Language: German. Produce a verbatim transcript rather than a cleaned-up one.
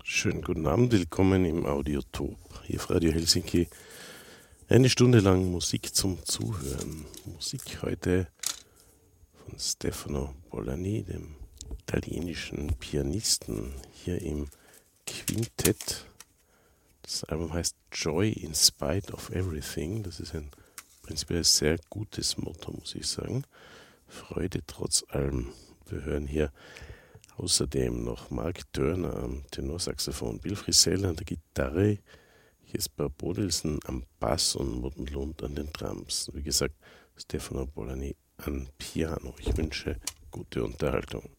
Schönen guten Abend, willkommen im Audiotop. Hier auf Radio Helsinki. Eine Stunde lang Musik zum Zuhören. Musik heute von Stefano Bollani, dem italienischen Pianisten, hier im Quintett. Das Album heißt Joy in Spite of Everything. Das ist ein prinzipiell sehr gutes Motto, muss ich sagen. Freude trotz allem. Wir hören hier außerdem noch Mark Turner am Tenorsaxophon, Bill Frisell an der Gitarre, Jesper Bodilsen am Bass und Morten Lund an den Drums. Wie gesagt, Stefano Bollani am Piano. Ich wünsche gute Unterhaltung.